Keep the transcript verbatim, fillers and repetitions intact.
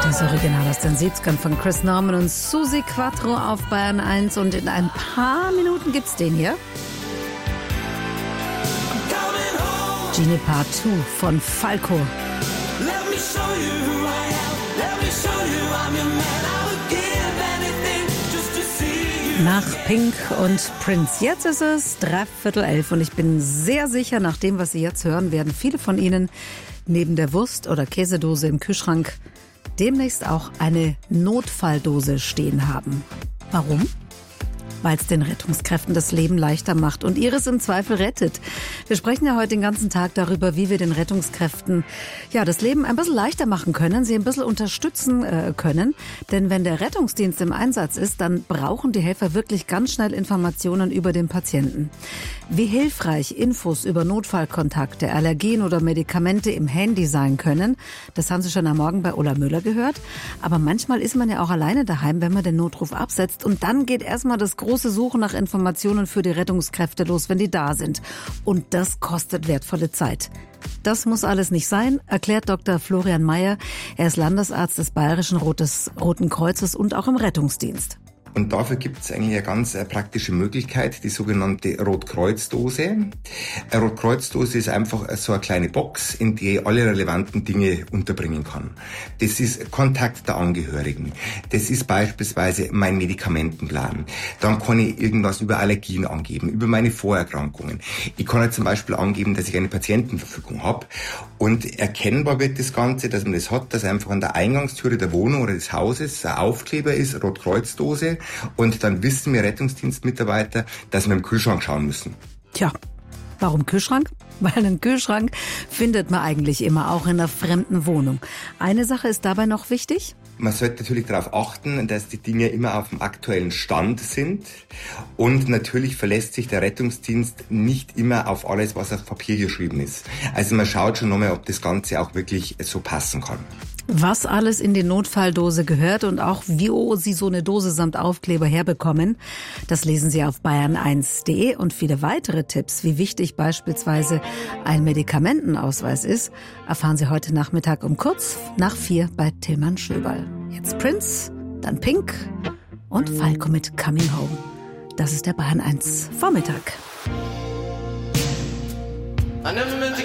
Das Original aus den siebzigern von Chris Norman und Susi Quattro auf Bayern eins. Und in ein paar Minuten gibt's den hier. Genie Part zwei von Falco. Nach Pink und Prince. Jetzt ist es dreiviertel elf und ich bin sehr sicher, nach dem, was Sie jetzt hören, werden viele von Ihnen neben der Wurst- oder Käsedose im Kühlschrank demnächst auch eine Notfalldose stehen haben. Warum? Weil es den Rettungskräften das Leben leichter macht und ihres im Zweifel rettet. Wir sprechen ja heute den ganzen Tag darüber, wie wir den Rettungskräften ja das Leben ein bisschen leichter machen können, sie ein bisschen unterstützen äh, können. Denn wenn der Rettungsdienst im Einsatz ist, dann brauchen die Helfer wirklich ganz schnell Informationen über den Patienten. Wie hilfreich Infos über Notfallkontakte, Allergien oder Medikamente im Handy sein können, das haben Sie schon am Morgen bei Ulla Müller gehört. Aber manchmal ist man ja auch alleine daheim, wenn man den Notruf absetzt. Und dann geht erstmal das große Suchen nach Informationen für die Rettungskräfte los, wenn die da sind. Und das kostet wertvolle Zeit. Das muss alles nicht sein, erklärt Doktor Florian Mayer. Er ist Landesarzt des Bayerischen Rotes, Roten Kreuzes und auch im Rettungsdienst. Und dafür gibt es eigentlich eine ganz äh, praktische Möglichkeit, die sogenannte Rotkreuz-Dose. Eine Rotkreuz-Dose ist einfach so eine kleine Box, in die ich alle relevanten Dinge unterbringen kann. Das ist Kontakt der Angehörigen. Das ist beispielsweise mein Medikamentenplan. Dann kann ich irgendwas über Allergien angeben, über meine Vorerkrankungen. Ich kann halt zum Beispiel angeben, dass ich eine Patientenverfügung habe. Und erkennbar wird das Ganze, dass man das hat, dass einfach an der Eingangstüre der Wohnung oder des Hauses ein Aufkleber ist, Rotkreuz-Dose. Und dann wissen wir Rettungsdienstmitarbeiter, dass wir im Kühlschrank schauen müssen. Tja, warum Kühlschrank? Weil einen Kühlschrank findet man eigentlich immer, auch in einer fremden Wohnung. Eine Sache ist dabei noch wichtig. Man sollte natürlich darauf achten, dass die Dinge immer auf dem aktuellen Stand sind. Und natürlich verlässt sich der Rettungsdienst nicht immer auf alles, was auf Papier geschrieben ist. Also man schaut schon nochmal, ob das Ganze auch wirklich so passen kann. Was alles in die Notfalldose gehört und auch wie Sie so eine Dose samt Aufkleber herbekommen, das lesen Sie auf bayern eins punkt de und viele weitere Tipps, wie wichtig beispielsweise ein Medikamentenausweis ist, erfahren Sie heute Nachmittag um kurz nach vier bei Tilman Schöberl. Jetzt Prince, dann Pink und Falco mit Coming Home. Das ist der Bayern eins Vormittag.